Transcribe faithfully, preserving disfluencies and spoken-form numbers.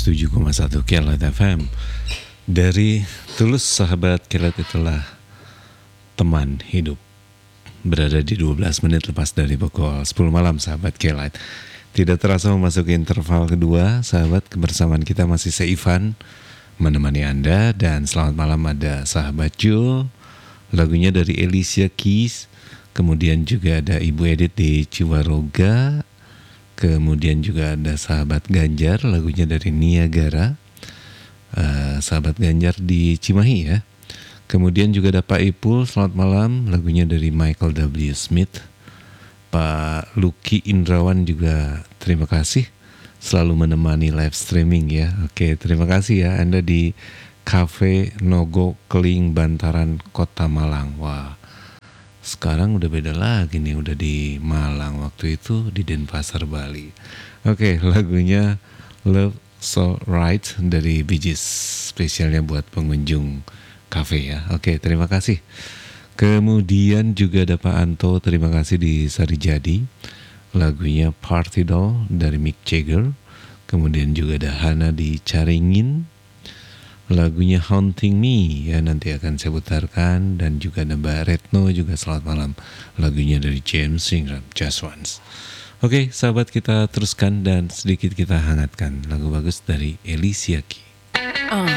seratus tujuh koma satu Kelet F M. Dari Tulus, sahabat Kelet itulah teman hidup. Berada di dua belas menit lepas dari pukul sepuluh malam, sahabat Kelet. Tidak terasa memasuki interval kedua, sahabat. Kebersamaan kita masih seivan menemani Anda. Dan selamat malam ada sahabat Jul, lagunya dari Alicia Keys. Kemudian juga ada Ibu Edith di Ciwaroga. Kemudian juga ada sahabat Ganjar, lagunya dari Niagara. uh, Sahabat Ganjar di Cimahi ya. Kemudian juga ada Pak Ipul, selamat malam, lagunya dari Michael W. Smith. Pak Lucky Indrawan juga terima kasih selalu menemani live streaming ya. Oke, terima kasih ya Anda di Cafe Nogo Keling Bantaran Kota Malang. Wah, sekarang udah beda lagi nih, udah di Malang, waktu itu di Denpasar, Bali. Oke, lagunya Love So Right dari Bee Gees, spesialnya buat pengunjung kafe ya. Oke, terima kasih. Kemudian juga ada Pak Anto, terima kasih di Sarijadi, lagunya Party Doll dari Mick Jagger. Kemudian juga ada Hana di Caringin, lagunya Haunting Me ya, nanti akan saya putarkan. Dan juga ada Mbak Retno juga selamat malam, lagunya dari James Ingram, Just Once. Oke sahabat, kita teruskan dan sedikit kita hangatkan lagu bagus dari Alicia Keys.